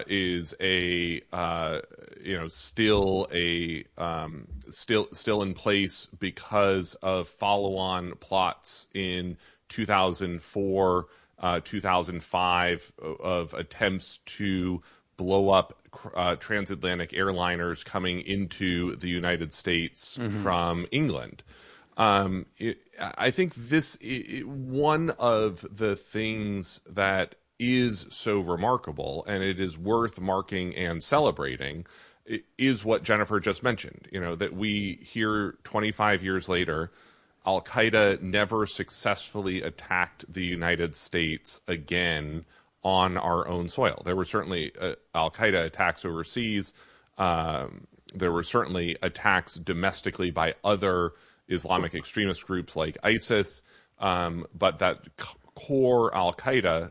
is still in place because of follow-on plots in 2004, 2005 of attempts to blow up transatlantic airliners coming into the United States from England. I think one of the things that is so remarkable, and it is worth marking and celebrating, is what Jennifer just mentioned. That we hear 25 years later, Al-Qaeda never successfully attacked the United States again on our own soil. There were certainly Al-Qaeda attacks overseas. There were certainly attacks domestically by other Islamic extremist groups like ISIS, but that core Al-Qaeda,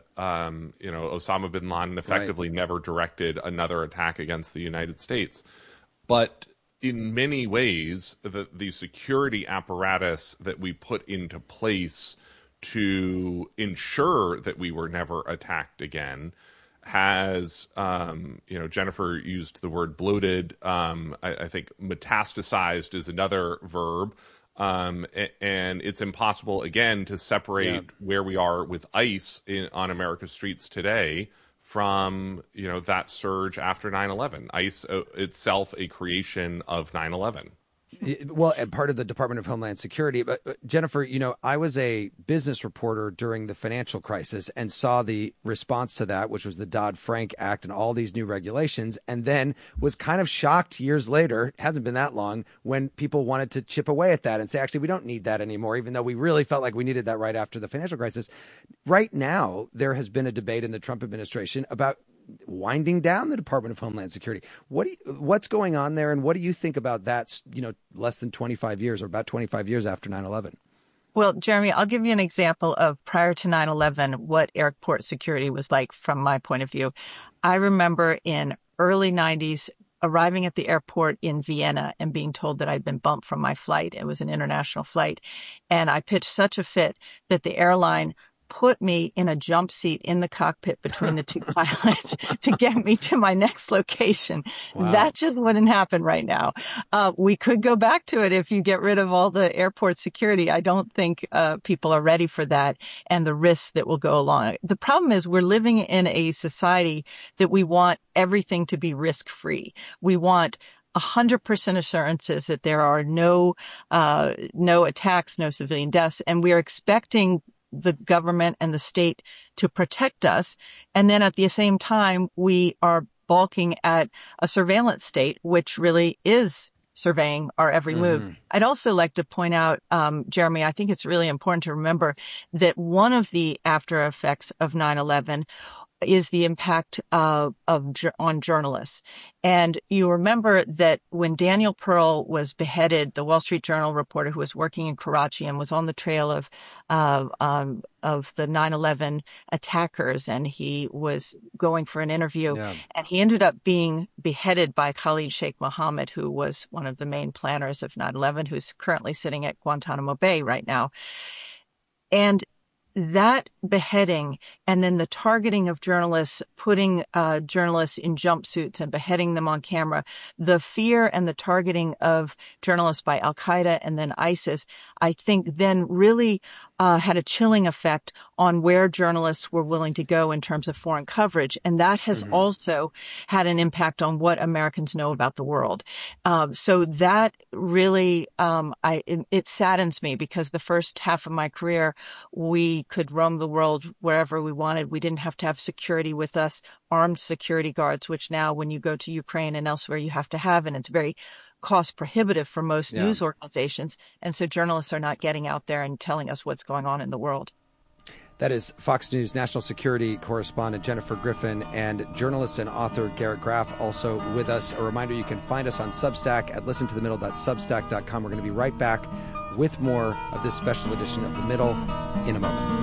Osama bin Laden effectively never directed another attack against the United States. But in many ways, the security apparatus that we put into place to ensure that we were never attacked again has, Jennifer used the word bloated. I think metastasized is another verb. And it's impossible, again, to separate where we are with ICE on America's streets today from, that surge after 9/11. ICE itself a creation of 9/11. Well, and part of the Department of Homeland Security. But Jennifer, I was a business reporter during the financial crisis and saw the response to that, which was the Dodd-Frank Act and all these new regulations, and then was kind of shocked years later, it hasn't been that long, when people wanted to chip away at that and say, actually, we don't need that anymore, even though we really felt like we needed that right after the financial crisis. Right now, there has been a debate in the Trump administration about winding down the Department of Homeland Security. What's going on there, and what do you think about that, less than 25 years or about 25 years after 9/11? Well, Jeremy, I'll give you an example of prior to 9/11, what airport security was like from my point of view. I remember in early 90s arriving at the airport in Vienna and being told that I'd been bumped from my flight. It was an international flight. And I pitched such a fit that the airline put me in a jump seat in the cockpit between the two pilots to get me to my next location. Wow. That just wouldn't happen right now. We could go back to it if you get rid of all the airport security. I don't think people are ready for that and the risks that will go along. The problem is we're living in a society that we want everything to be risk-free. We want 100% assurances that there are no attacks, no civilian deaths, and we are expecting the government and the state to protect us. And then at the same time, we are balking at a surveillance state, which really is surveying our every move. I'd also like to point out, Jeremy, I think it's really important to remember that one of the after effects of 9/11 is the impact on journalists. And you remember that when Daniel Pearl was beheaded, the Wall Street Journal reporter who was working in Karachi and was on the trail of the 9/11 attackers, and he was going for an interview, and he ended up being beheaded by Khalid Sheikh Mohammed, who was one of the main planners of 9/11, who's currently sitting at Guantanamo Bay right now. And that beheading and then the targeting of journalists, putting journalists in jumpsuits and beheading them on camera, the fear and the targeting of journalists by Al-Qaeda and then ISIS, I think then really had a chilling effect on where journalists were willing to go in terms of foreign coverage. And that has also had an impact on what Americans know about the world. So that really, it saddens me because the first half of my career, we could roam the world wherever we wanted. We didn't have to have security with us, armed security guards, which now when you go to Ukraine and elsewhere you have to have, and it's very cost prohibitive for most news organizations. And so journalists are not getting out there and telling us what's going on in the world. That is Fox News national security correspondent Jennifer Griffin and journalist and author Garrett Graff also with us. A reminder, you can find us on Substack at listentothemiddle.substack.com. We're going to be right back with more of this special edition of The Middle in a moment.